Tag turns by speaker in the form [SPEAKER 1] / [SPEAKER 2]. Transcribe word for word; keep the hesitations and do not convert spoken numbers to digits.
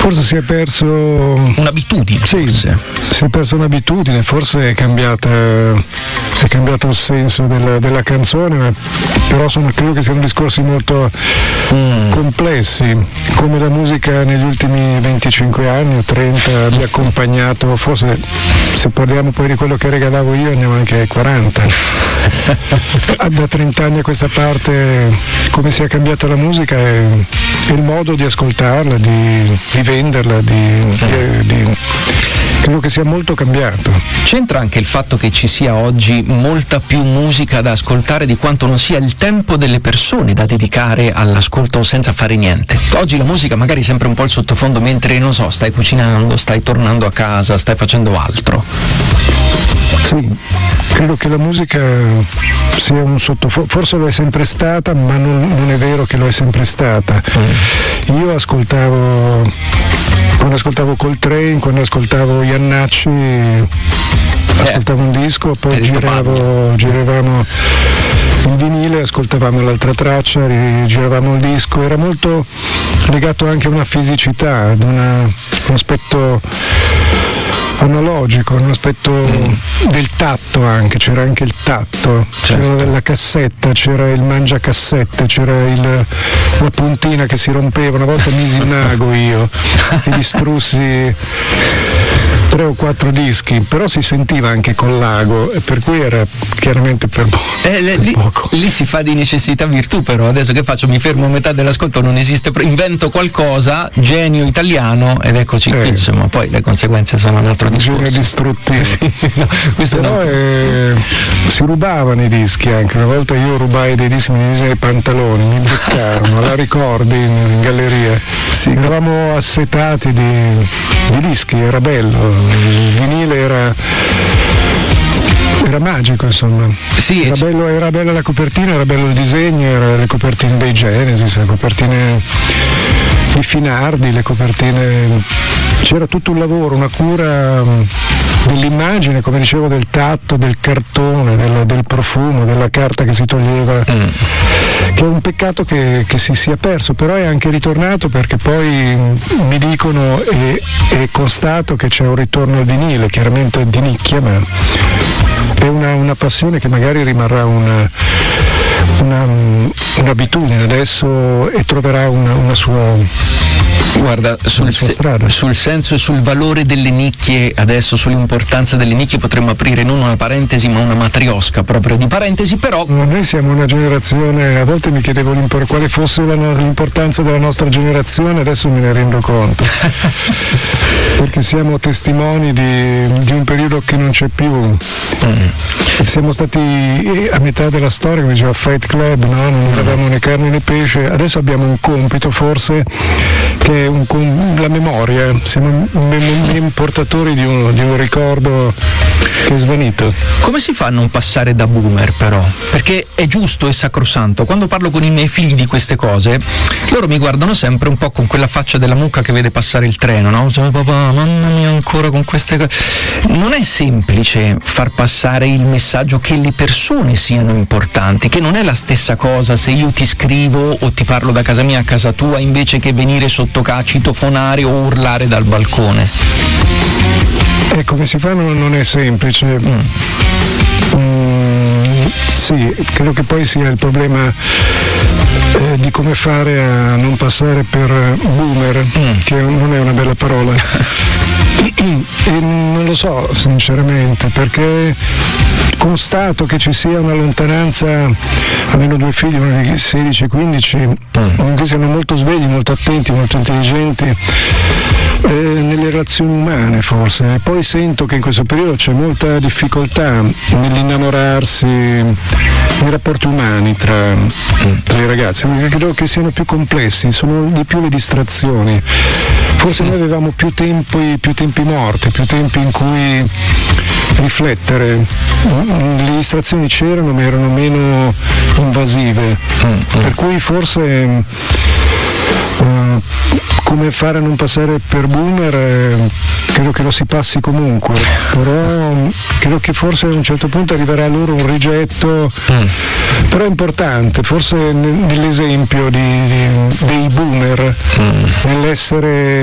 [SPEAKER 1] Forse si è perso
[SPEAKER 2] un'abitudine.
[SPEAKER 1] Sì,
[SPEAKER 2] forse.
[SPEAKER 1] si è persa un'abitudine, forse è cambiata, è cambiato il senso della, della canzone, ma però sono, credo che siano discorsi molto mm. complessi, come la musica negli ultimi venticinque anni o trenta abbia accompagnato, forse se parliamo poi di quello che regalavo io andiamo anche ai quaranta. Da trenta anni a questa parte come si è cambiata la musica è, è il modo di ascoltarla, di, di venderla, di, di, di, credo che sia molto cambiato.
[SPEAKER 2] C'entra anche il fatto che ci sia oggi molta più musica da ascoltare di quanto non sia il tempo delle persone da dedicare all'ascolto senza fare niente. Oggi la musica magari è sempre un po' il sottofondo mentre, non so, stai cucinando, stai tornando a casa, stai facendo altro.
[SPEAKER 1] Sì, credo che la musica sia un sottofondo, forse lo è sempre stata, ma non, non è vero che lo è sempre stata. Mm. Io ascoltavo, quando ascoltavo Coltrane, quando ascoltavo Iannacci, ascoltavo un disco, poi giravo, giravamo il vinile, ascoltavamo l'altra traccia, giravamo il disco, era molto legato anche a una fisicità, ad una, un aspetto analogico, un aspetto mm. del tatto anche, c'era anche il tatto, certo. C'era la cassetta, c'era il mangiacassette, c'era il, la puntina che si rompeva, una volta misi un ago io e distrussi tre o quattro dischi, però si sentiva anche con l'ago e per cui era chiaramente per, po-
[SPEAKER 2] eh, le,
[SPEAKER 1] per
[SPEAKER 2] lì,
[SPEAKER 1] poco.
[SPEAKER 2] Lì si fa di necessità virtù, però adesso che faccio? Mi fermo a metà dell'ascolto, non esiste, invento qualcosa, genio italiano ed eccoci eh. qui, insomma, poi le conseguenze sono un altro discorso.
[SPEAKER 1] Genio distruttivo.
[SPEAKER 2] Sì, no, questo
[SPEAKER 1] però
[SPEAKER 2] no.
[SPEAKER 1] eh, si rubavano i dischi anche, una volta io rubai dei dischi, mi misero i pantaloni, mi beccarono, la ricordi in, in galleria, sì. Eravamo assetati di, di dischi, era bello. Il vinile era era magico, insomma.
[SPEAKER 2] Sì,
[SPEAKER 1] era, bello, era bella la copertina, era bello il disegno, era le copertine dei Genesis, le copertine di Finardi, le copertine, c'era tutto un lavoro, una cura dell'immagine, come dicevo, del tatto, del cartone, del, del profumo, della carta che si toglieva, mm. che è un peccato che, che si sia perso, però è anche ritornato perché poi mi dicono e è constato che c'è un ritorno al vinile, chiaramente di nicchia, ma è una, una passione che magari rimarrà una, una, un'abitudine adesso e troverà una, una sua
[SPEAKER 2] Guarda, sul, se, sul senso e sul valore delle nicchie, adesso sull'importanza delle nicchie potremmo aprire non una parentesi ma una matriosca proprio di parentesi, però
[SPEAKER 1] noi siamo una generazione, a volte mi chiedevo quale fosse la, l'importanza della nostra generazione, adesso me ne rendo conto perché siamo testimoni di, di un periodo che non c'è più. Mm. Siamo stati a metà della storia, come diceva Fight Club, no? Non eravamo né carne né pesce, adesso abbiamo un compito forse che è un, la memoria, siamo mem- portatori di un, di un ricordo che è svanito.
[SPEAKER 2] Come si fa a non passare da boomer però? Perché è giusto e sacrosanto, quando parlo con i miei figli di queste cose loro mi guardano sempre un po' con quella faccia della mucca che vede passare il treno, no? Cioè, papà, mamma mia, ancora con queste cose. Non è semplice far passare il messaggio che le persone siano importanti, che non è la stessa cosa se io ti scrivo o ti parlo da casa mia a casa tua invece che venire sotto ca, citofonare o urlare dal balcone.
[SPEAKER 1] E come si fa non, non è semplice. Mm. Mm, sì, credo che poi sia il problema eh, di come fare a non passare per boomer, mm. che non è una bella parola. E non lo so sinceramente, perché constato che ci sia una lontananza, almeno due figli, uno di sedici quindici, mm. che siano molto svegli, molto attenti, molto intelligenti eh, nelle relazioni umane forse. E poi sento che in questo periodo c'è molta difficoltà nell'innamorarsi, nei rapporti umani tra, tra i ragazzi, credo che siano più complessi, sono di più le distrazioni. Forse noi avevamo più tempi, più tempi morti, più tempi in cui riflettere. Le distrazioni c'erano ma erano meno invasive, per cui forse uh, come fare a non passare per boomer eh, credo che lo si passi comunque, però credo che forse a un certo punto arriverà a loro un rigetto, mm. però è importante forse nell'esempio di, di, dei boomer, mm. nell'essere